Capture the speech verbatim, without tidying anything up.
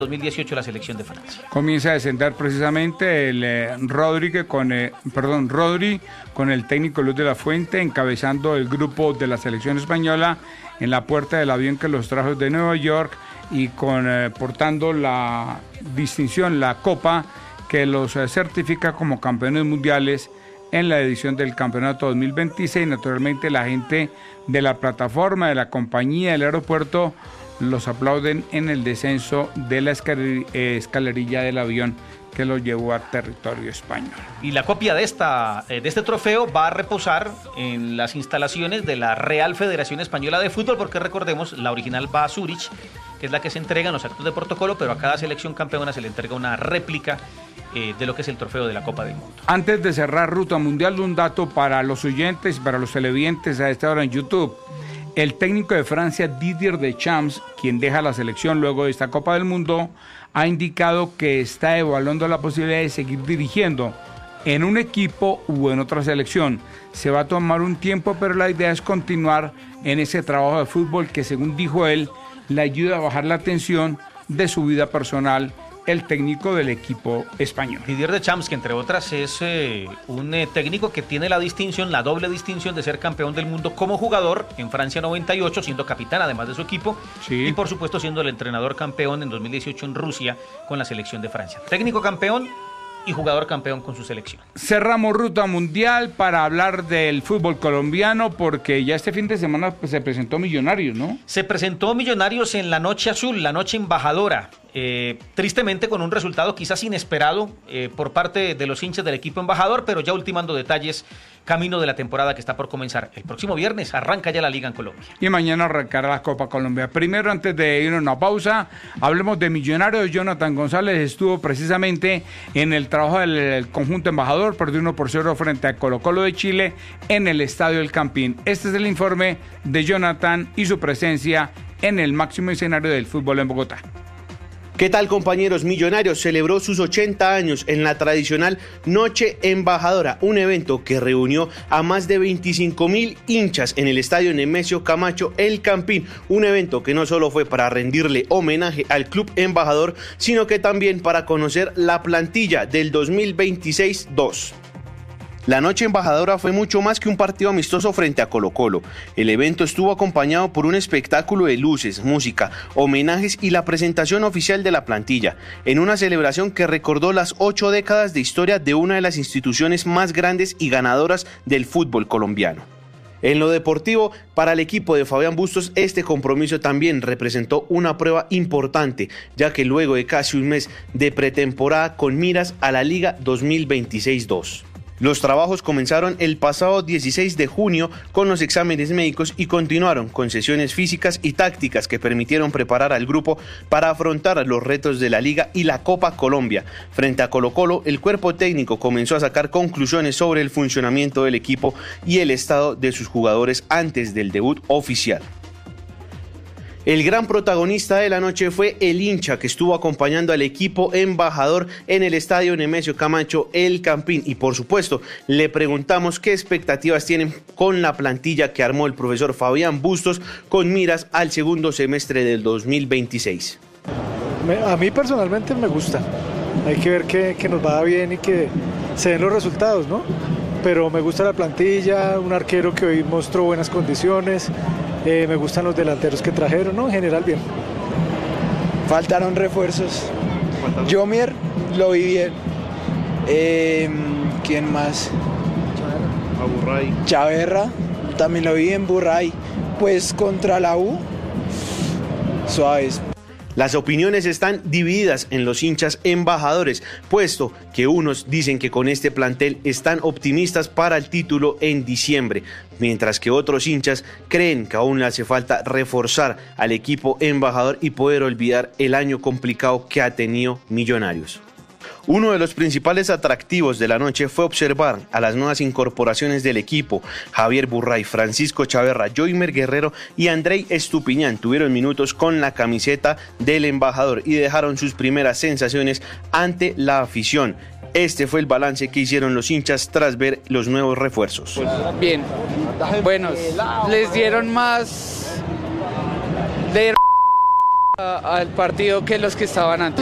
dos mil dieciocho la selección de Francia. Comienza a descender precisamente el eh, Rodri con eh, perdón, Rodri con el técnico Luis de la Fuente encabezando el grupo de la selección española en la puerta del avión que los trajo de Nueva York y con eh, portando la distinción, la copa que los eh, certifica como campeones mundiales en la edición del campeonato dos mil veintiséis. Naturalmente la gente de la plataforma, de la compañía, del aeropuerto los aplauden en el descenso de la escalerilla del avión que los llevó a territorio español. Y la copia de, esta, de este trofeo va a reposar en las instalaciones de la Real Federación Española de Fútbol, porque recordemos, la original va a Zúrich, que es la que se entrega en los actos de protocolo, pero a cada selección campeona se le entrega una réplica eh, de lo que es el trofeo de la Copa del Mundo. Antes de cerrar Ruta Mundial, un dato para los oyentes, para los televidentes a esta hora en YouTube. El técnico de Francia, Didier Deschamps, quien deja la selección luego de esta Copa del Mundo, ha indicado que está evaluando la posibilidad de seguir dirigiendo en un equipo u en otra selección. Se va a tomar un tiempo, pero la idea es continuar en ese trabajo de fútbol que, según dijo él, le ayuda a bajar la tensión de su vida personal, el técnico del equipo español. Didier Deschamps, que entre otras es eh, un eh, técnico que tiene la distinción, la doble distinción de ser campeón del mundo como jugador en Francia noventa y ocho, siendo capitán además de su equipo, sí. Y por supuesto siendo el entrenador campeón en dos mil dieciocho en Rusia con la selección de Francia. Técnico campeón y jugador campeón con su selección. Cerramos Ruta Mundial para hablar del fútbol colombiano, porque ya este fin de semana pues, se presentó Millonarios, ¿no? Se presentó Millonarios en la noche azul, la noche embajadora. Eh, tristemente con un resultado quizás inesperado eh, por parte de los hinchas del equipo embajador, pero ya ultimando detalles camino de la temporada que está por comenzar. El próximo viernes arranca ya la Liga en Colombia. Y mañana arrancará la Copa Colombia. Primero, antes de ir a una pausa, hablemos de Millonarios. Jonathan González estuvo precisamente en el trabajo del conjunto embajador, perdió uno por cero frente a Colo Colo de Chile en el Estadio del Campín. Este es el informe de Jonathan y su presencia en el máximo escenario del fútbol en Bogotá. ¿Qué tal, compañeros? Millonarios celebró sus ochenta años en la tradicional Noche Embajadora, un evento que reunió a más de veinticinco mil hinchas en el estadio Nemesio Camacho El Campín, un evento que no solo fue para rendirle homenaje al club embajador, sino que también para conocer la plantilla del dos mil veintiséis dos. La noche embajadora fue mucho más que un partido amistoso frente a Colo Colo. El evento estuvo acompañado por un espectáculo de luces, música, homenajes y la presentación oficial de la plantilla, en una celebración que recordó las ocho décadas de historia de una de las instituciones más grandes y ganadoras del fútbol colombiano. En lo deportivo, para el equipo de Fabián Bustos, este compromiso también representó una prueba importante, ya que luego de casi un mes de pretemporada con miras a la Liga dos mil veintiséis dos. Los trabajos comenzaron el pasado dieciséis de junio con los exámenes médicos y continuaron con sesiones físicas y tácticas que permitieron preparar al grupo para afrontar los retos de la Liga y la Copa Colombia. Frente a Colo Colo, el cuerpo técnico comenzó a sacar conclusiones sobre el funcionamiento del equipo y el estado de sus jugadores antes del debut oficial. El gran protagonista de la noche fue el hincha que estuvo acompañando al equipo embajador en el estadio Nemesio Camacho El Campín, y por supuesto le preguntamos qué expectativas tienen con la plantilla que armó el profesor Fabián Bustos con miras al segundo semestre del dos mil veintiséis. A mí personalmente me gusta, hay que ver que, que nos va bien y que se den los resultados, ¿no? Pero me gusta la plantilla, un arquero que hoy mostró buenas condiciones. Eh, me gustan los delanteros que trajeron, ¿no? En general, bien. Faltaron refuerzos. Yomier lo vi bien. Eh, ¿Quién más? Burray. Chaverra, también lo vi bien. Burray. Pues contra la U, suaves. Las opiniones están divididas en los hinchas embajadores, puesto que unos dicen que con este plantel están optimistas para el título en diciembre, mientras que otros hinchas creen que aún le hace falta reforzar al equipo embajador y poder olvidar el año complicado que ha tenido Millonarios. Uno de los principales atractivos de la noche fue observar a las nuevas incorporaciones del equipo. Javier Burray, Francisco Chaverra, Joimer Guerrero y Andrei Estupiñán tuvieron minutos con la camiseta del embajador y dejaron sus primeras sensaciones ante la afición. Este fue el balance que hicieron los hinchas tras ver los nuevos refuerzos. Bien, buenos, les dieron más de al partido que los que estaban antes.